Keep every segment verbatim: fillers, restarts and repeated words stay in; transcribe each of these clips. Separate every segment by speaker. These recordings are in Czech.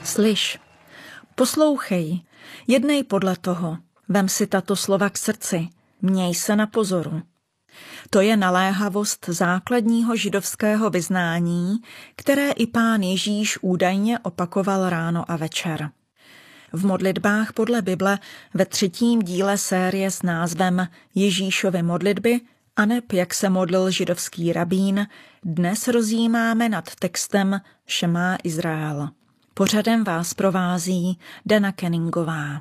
Speaker 1: Slyš, poslouchej, jednej podle toho, vem si tato slova k srdci, měj se na pozoru. To je naléhavost základního židovského vyznání, které i Pán Ježíš údajně opakoval ráno a večer. V modlitbách podle Bible ve třetím díle série s názvem Ježíšovy modlitby aneb jak se modlil židovský rabín, dnes rozjímáme nad textem Šemá Izrael. Pořadem vás provází Dana Kenningová.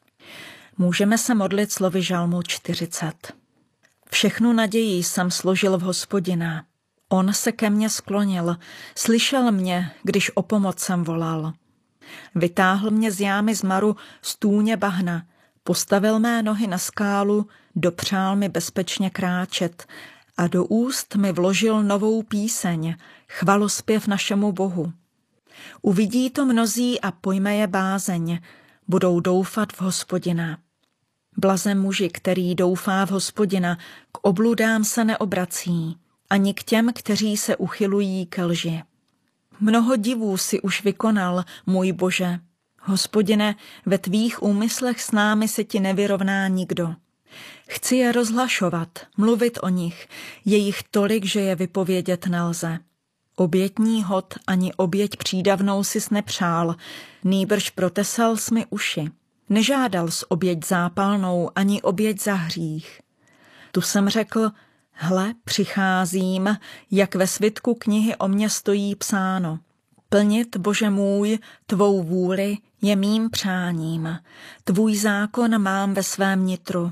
Speaker 1: Můžeme se modlit slovy žalmu čtyřicet. Všechnu naději jsem složil v Hospodina. On se ke mně sklonil, slyšel mě, když o pomoc jsem volal. Vytáhl mě z jámy zmaru z tůně bahna, postavil mé nohy na skálu, dopřál mi bezpečně kráčet a do úst mi vložil novou píseň, chvalospěv našemu Bohu. Uvidí to mnozí a pojme je bázeň, budou doufat v Hospodina. Blaze muži, který doufá v Hospodina, k obludám se neobrací, ani k těm, kteří se uchylují ke lži. Mnoho divů si už vykonal, můj Bože. Hospodine, ve tvých úmyslech s námi se ti nevyrovná nikdo. Chci je rozhlašovat, mluvit o nich, je jich tolik, že je vypovědět nelze. Obětní hod ani oběť přídavnou sis nepřál, nýbrž protesal s mi uši. Nežádal s oběť zápalnou ani oběť za hřích. Tu jsem řekl, hle, přicházím, jak ve svitku knihy o mně stojí psáno. Plnit, Bože můj, tvou vůli je mým přáním. Tvůj zákon mám ve svém nitru.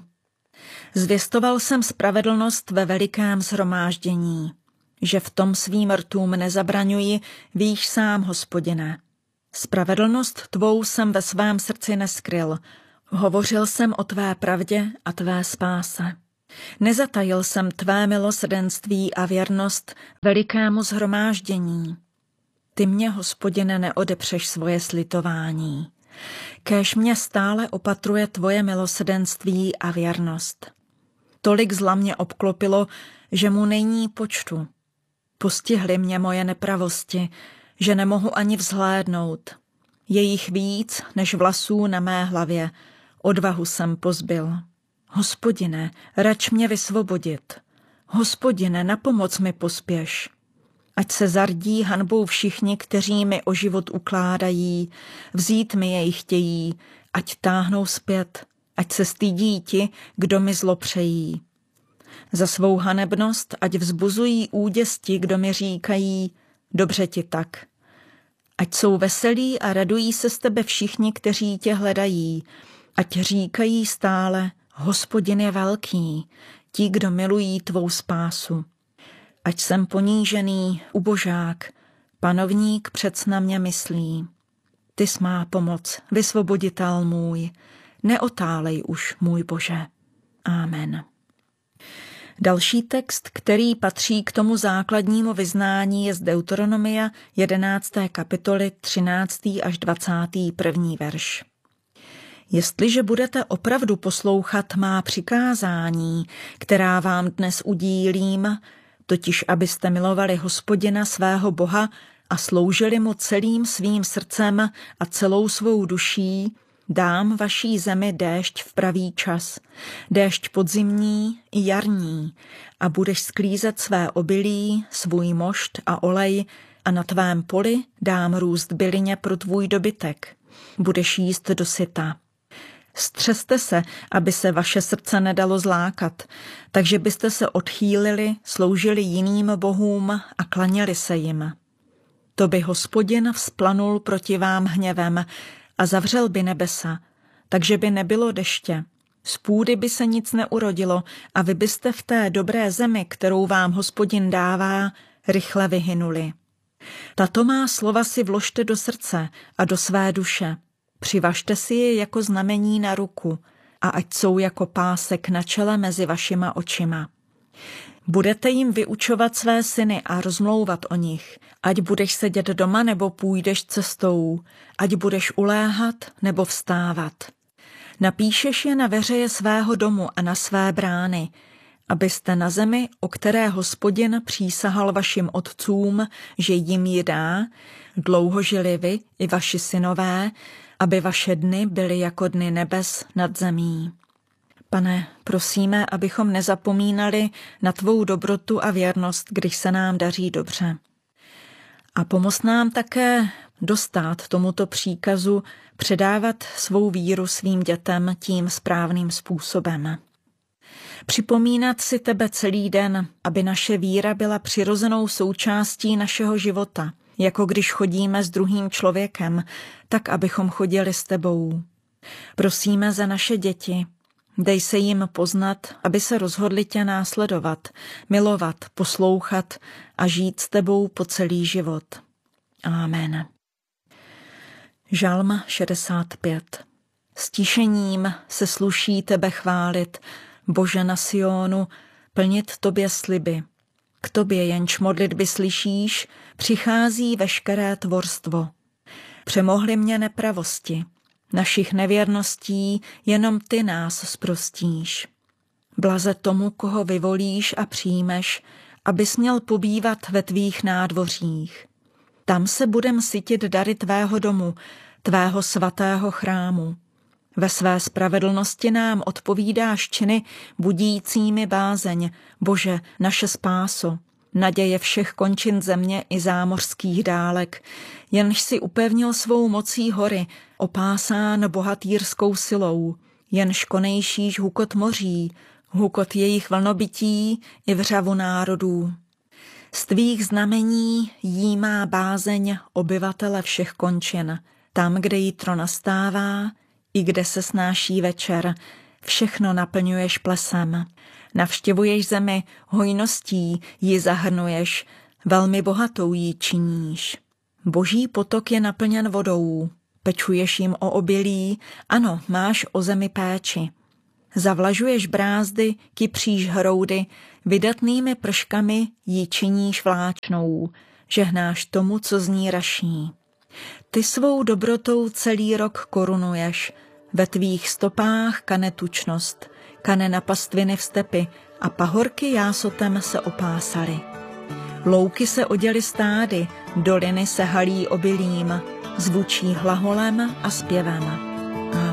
Speaker 1: Zvěstoval jsem spravedlnost ve velikém shromáždění. Že v tom svým rtům nezabraňuji, víš sám, Hospodine. Spravedlnost tvou jsem ve svém srdci neskryl. Hovořil jsem o tvé pravdě a tvé spáse. Nezatajil jsem tvé milosrdenství a věrnost velikému shromáždění. Ty mě, Hospodine, neodepřeš svoje slitování. Kéž mě stále opatruje tvoje milosrdenství a věrnost. Tolik zla mě obklopilo, že mu není počtu. Postihly mě moje nepravosti, že nemohu ani vzhlédnout. Je jich víc, než vlasů na mé hlavě. Odvahu jsem pozbyl. Hospodine, rač mě vysvobodit. Hospodine, na pomoc mi pospěš. Ať se zardí hanbou všichni, kteří mi o život ukládají, vzít mi jej chtějí, ať táhnou zpět, ať se stydí ti, kdo mi zlo přejí. Za svou hanebnost ať vzbuzují úděs ti, kdo mi říkají, dobře ti tak. Ať jsou veselí a radují se z tebe všichni, kteří tě hledají, ať říkají stále, Hospodin je velký, ti, kdo milují tvou spásu. Ať jsem ponížený, ubožák, panovník přec na mě myslí. Ty jsi má pomoc, vysvoboditel můj, neotálej už, můj Bože. Amen. Další text, který patří k tomu základnímu vyznání, je z Deuteronomia jedenácté kapitoly třináctý až dvacátý první verš. Jestliže budete opravdu poslouchat má přikázání, která vám dnes udílím, totiž abyste milovali Hospodina svého Boha a sloužili mu celým svým srdcem a celou svou duší, dám vaší zemi déšť v pravý čas, déšť podzimní i jarní, a budeš sklízet své obilí, svůj mošt a olej, a na tvém poli dám růst bylině pro tvůj dobytek. Budeš jíst dosyta. Střeste se, aby se vaše srdce nedalo zlákat, takže byste se odchýlili, sloužili jiným bohům a klaněli se jim. To by Hospodin vzplanul proti vám hněvem a zavřel by nebesa, takže by nebylo deště. Z půdy by se nic neurodilo a vy byste v té dobré zemi, kterou vám Hospodin dává, rychle vyhynuli. Tato má slova si vložte do srdce a do své duše. Přivažte si je jako znamení na ruku a ať jsou jako pásek na čele mezi vašima očima. Budete jim vyučovat své syny a rozmlouvat o nich, ať budeš sedět doma nebo půjdeš cestou, ať budeš uléhat nebo vstávat. Napíšeš je na veřeje svého domu a na své brány abyste na zemi, o které Hospodin přísahal vašim otcům, že jim ji dá, dlouho žili vy i vaši synové, aby vaše dny byly jako dny nebes nad zemí. Pane, prosíme, abychom nezapomínali na tvou dobrotu a věrnost, když se nám daří dobře. A pomoz nám také dostát tomuto příkazu předávat svou víru svým dětem tím správným způsobem. Připomínat si tebe celý den, aby naše víra byla přirozenou součástí našeho života, jako když chodíme s druhým člověkem, tak abychom chodili s tebou. Prosíme za naše děti, dej se jim poznat, aby se rozhodli tě následovat, milovat, poslouchat a žít s tebou po celý život. Amen. Žalm šedesát pět. Stíšením se sluší tebe chválit, Bože na Sionu, plnit tobě sliby. K tobě jenž modlitby slyšíš, přichází veškeré tvorstvo. Přemohly mě nepravosti, našich nevěrností jenom ty nás zprostíš. Blaze tomu, koho vyvolíš a přijmeš, abys měl pobývat ve tvých nádvořích. Tam se budem sytit dary tvého domu, tvého svatého chrámu. Ve své spravedlnosti nám odpovídáš činy budícími bázeň, Bože, naše spáso, naděje všech končin země i zámořských dálek, jenž si upevnil svou mocí hory, opásán bohatýrskou silou, jenž konejšíš hukot moří, hukot jejich vlnobytí i vřavu národů. Z tvých znamení jí má bázeň obyvatele všech končin, tam, kde jitro nastává, i kde se snáší večer, všechno naplňuješ plesem. Navštěvuješ zemi, hojností ji zahrnuješ, velmi bohatou ji činíš. Boží potok je naplněn vodou, pečuješ jim o obilí, ano, máš o zemi péči. Zavlažuješ brázdy, kypříš hroudy, vydatnými prškami ji činíš vláčnou, žehnáš tomu, co z ní raší. Ty svou dobrotou celý rok korunuješ, ve tvých stopách kane tučnost, kane na pastviny v stepi a pahorky jásotem se opásaly. Louky se oděly stády, doliny se halí obilím, zvučí hlaholem a zpěvem.